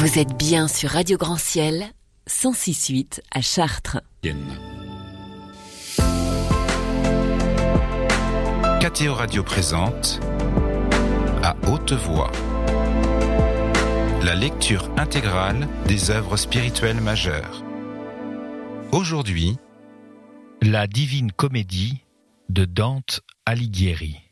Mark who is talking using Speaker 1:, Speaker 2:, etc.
Speaker 1: Vous êtes bien sur Radio Grand Ciel, 106.8 à Chartres.
Speaker 2: KTO Radio présente à haute voix la lecture intégrale des œuvres spirituelles majeures. Aujourd'hui,
Speaker 3: la Divine Comédie de Dante Alighieri.